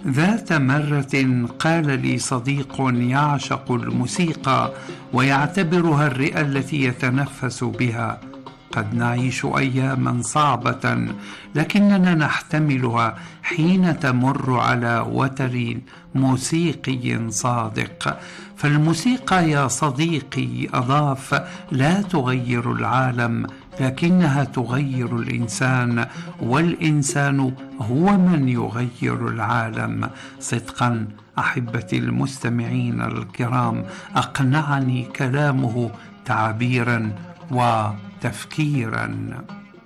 ذات مرة قال لي صديق يعشق الموسيقى ويعتبرها الرئة التي يتنفس بها: قد نعيش أياما صعبة لكننا نحتملها حين تمر على وتر موسيقي صادق. فالموسيقى يا صديقي، أضاف، لا تغير العالم لكنها تغير الإنسان، والإنسان هو من يغير العالم. صدقا أحبتي المستمعين الكرام، أقنعني كلامه تعبيرا وتفكيرا.